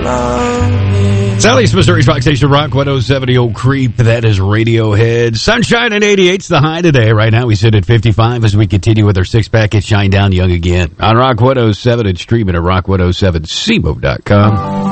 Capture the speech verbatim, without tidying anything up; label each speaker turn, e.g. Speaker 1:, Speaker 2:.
Speaker 1: Southeast Missouri's Rock Station, Rock one oh seven, Oak Creek. That is Radiohead. Sunshine at eighty-eight's the high today. Right now we sit at fifty-five as we continue with our six-pack at Shine Down Young again. On Rock one oh seven and streaming at rock one oh seven c move dot com.